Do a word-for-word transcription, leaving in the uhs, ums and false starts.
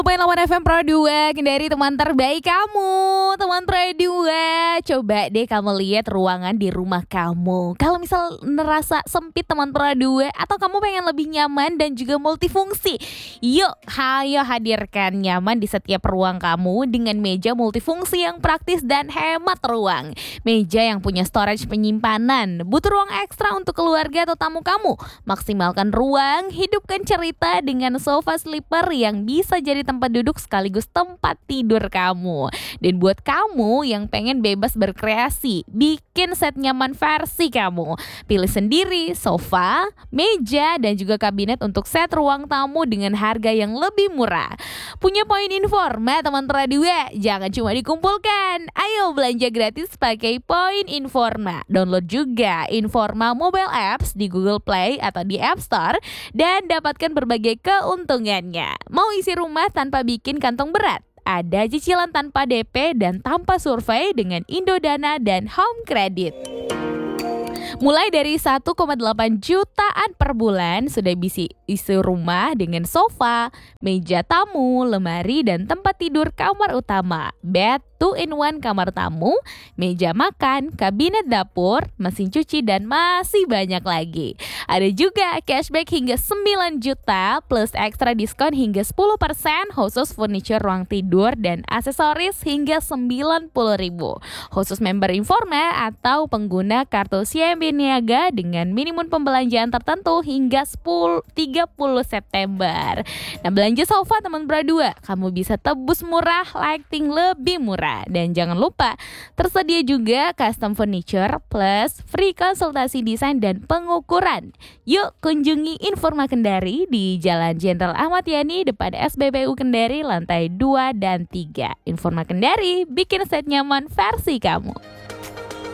delapan F M Pro dua, Kendari teman terbaik kamu. Teman Pro dua, coba deh kamu lihat ruangan di rumah kamu. Kalau misal ngerasa sempit teman Pro dua, atau kamu pengen lebih nyaman dan juga multifungsi, yuk ayo hadirkan nyaman di setiap ruang kamu dengan meja multifungsi yang praktis dan hemat ruang. Meja yang punya storage penyimpanan. Butuh ruang ekstra untuk keluarga atau tamu kamu? Maksimalkan ruang, hidupkan cerita dengan sofa sleeper yang bisa jadi tempat duduk sekaligus tempat tidur kamu. Dan buat kamu yang pengen bebas berkreasi, bikin set nyaman versi kamu. Pilih sendiri sofa, meja, dan juga kabinet untuk set ruang tamu dengan harga yang lebih murah. Punya poin Informa teman Tradua? Jangan cuma dikumpulkan. Ayo belanja gratis pakai poin Informa. Download juga Informa mobile apps di Google Play atau di App Store dan dapatkan berbagai keuntungannya. Mau isi rumah tanpa bikin kantong berat? Ada cicilan tanpa D P dan tanpa survei dengan Indodana dan Home Credit. Mulai dari satu koma delapan jutaan per bulan sudah bisa isi rumah dengan sofa, meja tamu, lemari, dan tempat tidur kamar utama, bed two in one kamar tamu, meja makan, kabinet dapur, mesin cuci, dan masih banyak lagi. Ada juga cashback hingga sembilan juta plus ekstra diskon hingga sepuluh persen khusus furniture ruang tidur dan aksesoris hingga sembilan puluh ribu. Khusus member Informa atau pengguna kartu C M B Niaga dengan minimum pembelanjaan tertentu hingga sepuluh, tiga puluh September. Nah, belanja sofa teman berdua, kamu bisa tebus murah, lighting lebih murah. Dan jangan lupa, tersedia juga custom furniture plus free konsultasi desain dan pengukuran. Yuk kunjungi Informa Kendari di Jalan Jenderal Ahmad Yani depan S B B U Kendari lantai dua dan tiga. Informa Kendari, bikin set nyaman versi kamu.